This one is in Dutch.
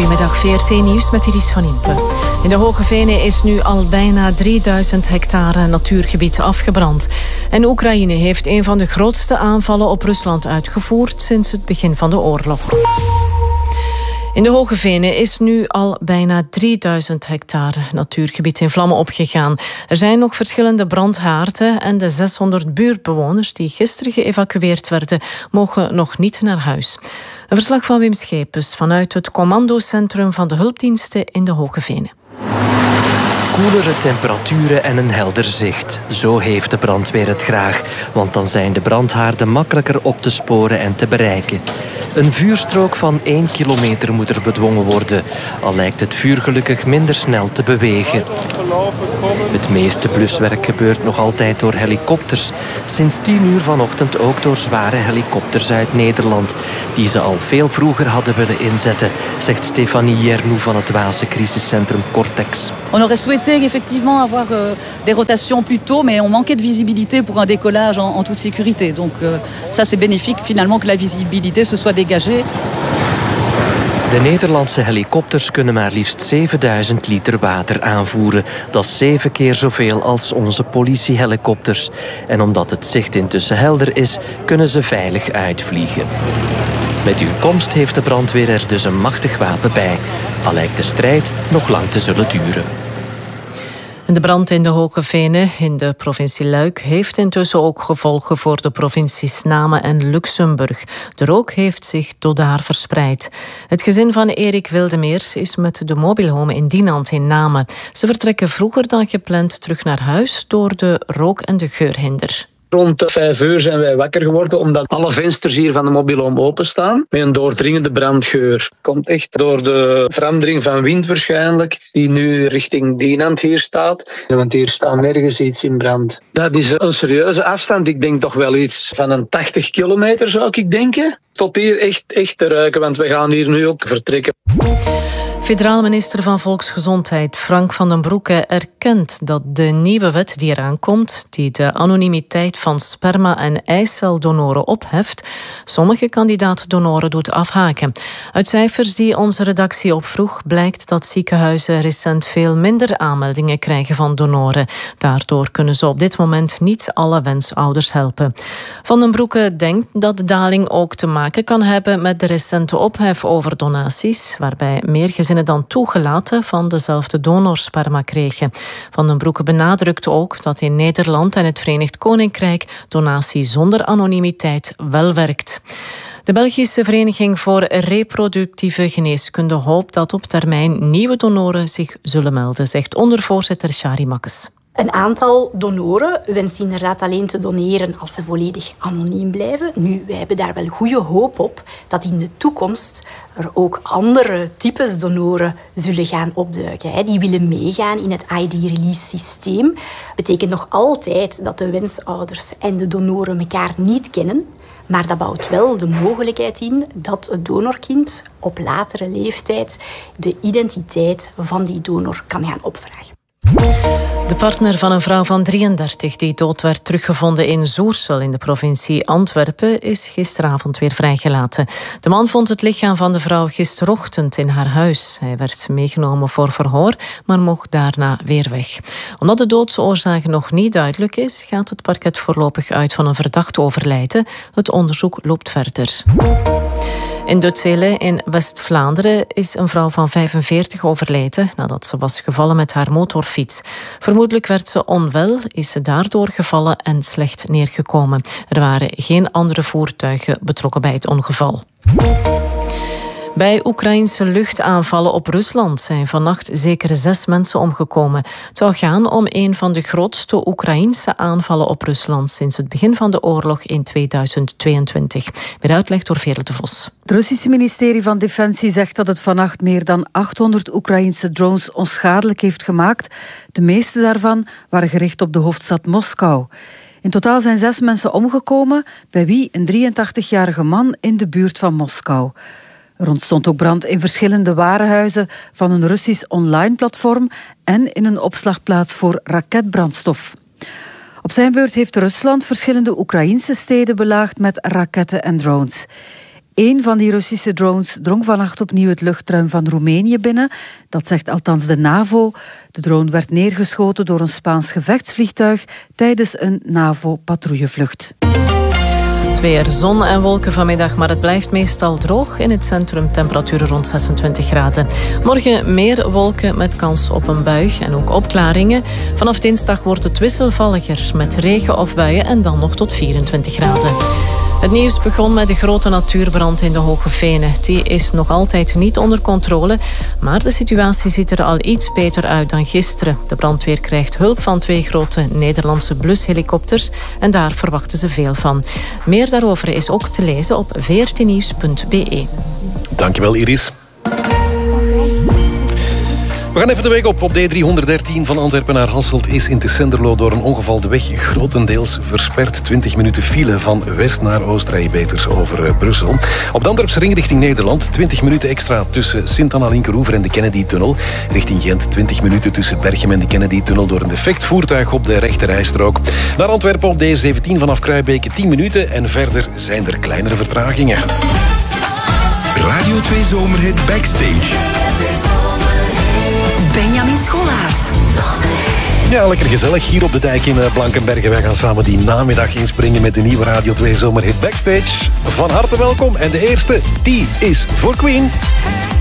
Goedemiddag, VRT Nieuws met Iris van Impe. In de Hoge Venen is nu al bijna 3000 hectare natuurgebied afgebrand. En Oekraïne heeft een van de grootste aanvallen op Rusland uitgevoerd sinds het begin van de oorlog. In de Hoge Venen is nu al bijna 3000 hectare natuurgebied in vlammen opgegaan. Er zijn nog verschillende brandhaarden en de 600 buurtbewoners die gisteren geëvacueerd werden, mogen nog niet naar huis. Een verslag van Wim Schepens vanuit het commandocentrum van de hulpdiensten in de Hoge Venen. Koelere temperaturen en een helder zicht. Zo heeft de brandweer het graag, want dan zijn de brandhaarden makkelijker op te sporen en te bereiken. Een vuurstrook van 1 kilometer moet er bedwongen worden, al lijkt het vuur gelukkig minder snel te bewegen. Het meeste bluswerk gebeurt nog altijd door helikopters. Sinds 10 uur vanochtend ook door zware helikopters uit Nederland, die ze al veel vroeger hadden willen inzetten, zegt Stefanie Jernou van het Waalse crisiscentrum Cortex. On aurait souhaité effectivement avoir des rotations plus tôt, mais on manquait de visibilité pour un décollage en toute sécurité. Donc ça c'est bénéfique finalement que la visibilité se soit dégagée. De Nederlandse helikopters kunnen maar liefst 7000 liter water aanvoeren. Dat is 7 keer zoveel als onze politiehelikopters. En omdat het zicht intussen helder is, kunnen ze veilig uitvliegen. Met uw komst heeft de brandweer er dus een machtig wapen bij. Al lijkt de strijd nog lang te zullen duren. De brand in de Hoge Venen in de provincie Luik heeft intussen ook gevolgen voor de provincies Namen en Luxemburg. De rook heeft zich tot daar verspreid. Het gezin van Erik Wildemeers is met de mobielhome in Dinant in Namen. Ze vertrekken vroeger dan gepland terug naar huis door de rook- en de geurhinder. Rond 5 uur zijn wij wakker geworden omdat alle vensters hier van de mobielhome openstaan met een doordringende brandgeur. Komt echt door de verandering van wind waarschijnlijk, die nu richting Dinant hier staat. Want hier staat nergens iets in brand. Dat is een serieuze afstand. Ik denk toch wel iets van een 80 kilometer zou ik denken. Tot hier echt te ruiken, want we gaan hier nu ook vertrekken. Federaal minister van Volksgezondheid Frank van den Broeke erkent dat de nieuwe wet die eraan komt, die de anonimiteit van sperma- en eiceldonoren opheft, sommige kandidaat-donoren doet afhaken. Uit cijfers die onze redactie opvroeg blijkt dat ziekenhuizen recent veel minder aanmeldingen krijgen van donoren. Daardoor kunnen ze op dit moment niet alle wensouders helpen. Van den Broeke denkt dat de daling ook te maken kan hebben met de recente ophef over donaties, waarbij meer gezinnen dan toegelaten van dezelfde donorsperma kregen. Van den Broeke benadrukt ook dat in Nederland en het Verenigd Koninkrijk donatie zonder anonimiteit wel werkt. De Belgische Vereniging voor Reproductieve Geneeskunde hoopt dat op termijn nieuwe donoren zich zullen melden, zegt ondervoorzitter Shari Makkes. Een aantal donoren wenst inderdaad alleen te doneren als ze volledig anoniem blijven. Nu, wij hebben daar wel goede hoop op dat in de toekomst er ook andere types donoren zullen gaan opduiken. Die willen meegaan in het ID-release-systeem. Betekent nog altijd dat de wensouders en de donoren elkaar niet kennen. Maar dat bouwt wel de mogelijkheid in dat het donorkind op latere leeftijd de identiteit van die donor kan gaan opvragen. De partner van een vrouw van 33 die dood werd teruggevonden in Zoersel in de provincie Antwerpen is gisteravond weer vrijgelaten. De man vond het lichaam van de vrouw gisterochtend in haar huis. Hij werd meegenomen voor verhoor, maar mocht daarna weer weg. Omdat de doodsoorzaak nog niet duidelijk is, gaat het parket voorlopig uit van een verdacht overlijden. Het onderzoek loopt verder. In Dutzele in West-Vlaanderen is een vrouw van 45 overleden nadat ze was gevallen met haar motorfiets. Vermoedelijk werd ze onwel, is ze daardoor gevallen en slecht neergekomen. Er waren geen andere voertuigen betrokken bij het ongeval. Bij Oekraïnse luchtaanvallen op Rusland zijn vannacht zeker 6 mensen omgekomen. Het zou gaan om een van de grootste Oekraïnse aanvallen op Rusland sinds het begin van de oorlog in 2022. Meer uitleg door Veerle de Vos. Het Russische ministerie van Defensie zegt dat het vannacht meer dan 800 Oekraïnse drones onschadelijk heeft gemaakt. De meeste daarvan waren gericht op de hoofdstad Moskou. In totaal zijn 6 mensen omgekomen, bij wie een 83-jarige man in de buurt van Moskou. Er ontstond ook brand in verschillende warenhuizen van een Russisch online-platform en in een opslagplaats voor raketbrandstof. Op zijn beurt heeft Rusland verschillende Oekraïnse steden belaagd met raketten en drones. Eén van die Russische drones drong vannacht opnieuw het luchtruim van Roemenië binnen. Dat zegt althans de NAVO. De drone werd neergeschoten door een Spaans gevechtsvliegtuig tijdens een NAVO-patrouillevlucht. Het weer, zon en wolken vanmiddag, maar het blijft meestal droog. In het centrum temperaturen rond 26 graden. Morgen meer wolken met kans op een bui en ook opklaringen. Vanaf dinsdag wordt het wisselvalliger met regen of buien en dan nog tot 24 graden. Het nieuws begon met de grote natuurbrand in de Hoge Venen. Die is nog altijd niet onder controle, maar de situatie ziet er al iets beter uit dan gisteren. De brandweer krijgt hulp van 2 grote Nederlandse blushelikopters en daar verwachten ze veel van. Meer daarover is ook te lezen op vrtnieuws.be. Dankjewel, Iris. We gaan even de weg op de E313 van Antwerpen naar Hasselt is in Tessenderlo door een ongeval de weg grotendeels versperd. 20 minuten file van west naar oost rij je beter over Brussel. Op de Antwerpse ring richting Nederland 20 minuten extra tussen Sint-Anna-Linkeroever en de Kennedy-tunnel. Richting Gent 20 minuten tussen Berchem en de Kennedy-tunnel door een defect voertuig op de rechterrijstrook. Naar Antwerpen op de E17 vanaf Kruijbeke 10 minuten en verder zijn er kleinere vertragingen. Radio 2 Zomerhit Backstage. Benjamin Scholaert. Ja, lekker gezellig hier op de dijk in Blankenbergen. Wij gaan samen die namiddag inspringen met de nieuwe Radio 2 Zomerhit Backstage. Van harte welkom. En de eerste, die is voor Queen.